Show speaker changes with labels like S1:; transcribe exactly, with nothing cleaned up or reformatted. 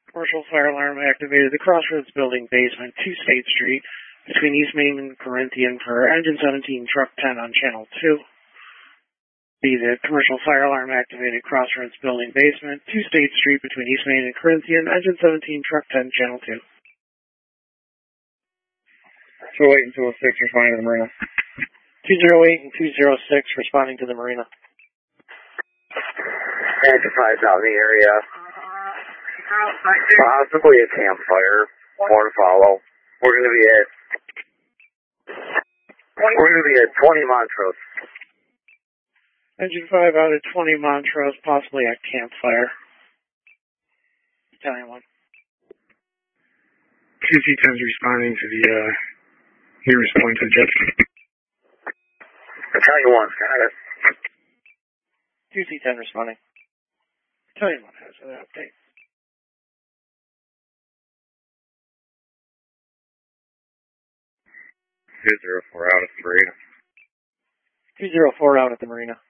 S1: Commercial fire alarm activated the Crossroads building basement, two State Street, between East Main and Corinthian for engine seventeen, truck ten on channel two. B, the commercial fire alarm activated Crossroads building basement, two State Street, between East Main and Corinthian, engine seventeen, truck ten, channel two.
S2: two oh eight and two oh six responding to the marina.
S1: two oh eight and two oh six responding to the marina.
S3: Engine five's out in the area. Possibly a campfire. More to follow. We're going to be at we're going to be at twenty Montrose.
S1: Engine five out at twenty Montrose, possibly a campfire. Battalion one.
S2: Two C ten's responding to the uh, nearest point to the jet.
S3: Battalion one's got it.
S1: two C ten responding. Battalion one has an update.
S3: two oh four out at the marina.
S1: two oh four out at the marina.